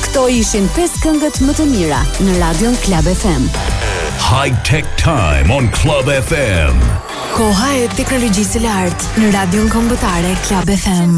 Këto ishin 5 këngët më të mira në Radion Club FM. High Tech Time on Club FM. Koha e teknologjisë së lartë në Radion Kombëtare Club FM.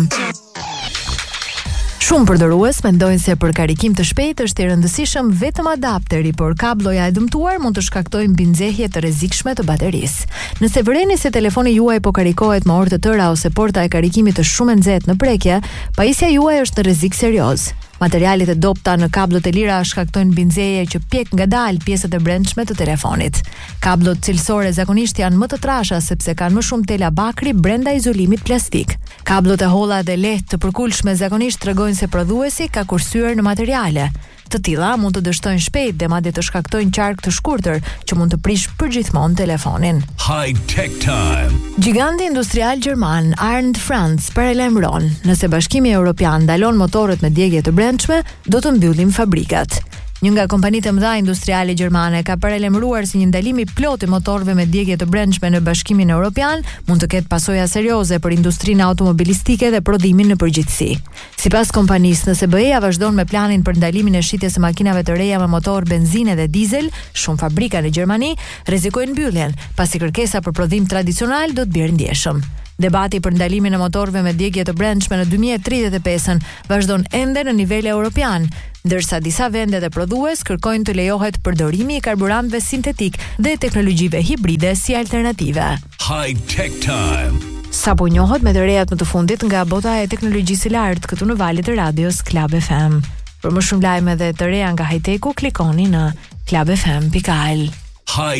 Shumë përdorues mendojnë se për karikim të shpejtë është i rëndësishëm vetëm adapteri, por kabloja e dëmtuar mund të shkaktojë mbinxehje të rrezikshme të baterisë. Nëse vëreni se telefoni juaj po karikohet me orë të tëra ose porta e karikimit është shumë e nxehtë në prekje, pajisja juaj është në rrezik serioz. Materialet e dobta në kablot e lira shkaktojnë mbinxehje që pjek ngadalë pjesët e brendshme të telefonit. Kablot cilësore zakonisht janë më të trasha sepse kanë më shumë tela bakri brenda izolimit plastik. Kablot e holla dhe lehtë të përkulshme zakonisht tregojnë se prodhuesi ka kursyer në materiale. Të tilla mund të dështojnë shpejt dhe madje të shkaktojnë qark të shkurtër që mund të prish përgjithmonë telefonin. High Tech Time. Giganti industrial gjerman Arnd Franz paralajmëron, nëse Bashkimi Evropian ndalon motorët me djegje të brendshme, do të mbyllim fabrikat. Një nga kompanitë e mëdha industriale gjermane ka paralajmëruar se një ndalim i plotë i motorëve me djegje të brendshme në Bashkimin Evropian mund të ketë pasoja serioze për industrinë automobilistike dhe prodhimin në përgjithësi. Sipas kompanisë, nëse BE-ja vazhdon me planin për ndalimin e shitjes së makinave të reja me motor benzine dhe dizel, shumë fabrika në Gjermani rrezikojnë mbylljen, pasi kërkesa për prodhim tradicional do të bjerë ndjeshëm. Debati për ndalimin e motorëve me djegje të brendshme në 2035 vazhdon ende në nivel evropian, ndërsa disa vende dhe prodhues kërkojnë të lejohet përdorimi i karburantëve sintetik dhe teknologjive hibride si alternative. High Tech Time. Sapo njohet me të rejat më të fundit nga bota e teknologjisë së lartë këtu në valët e radios Club FM. Për më shumë lajme dhe të reja nga high-techu, klikoni në clubfm.al.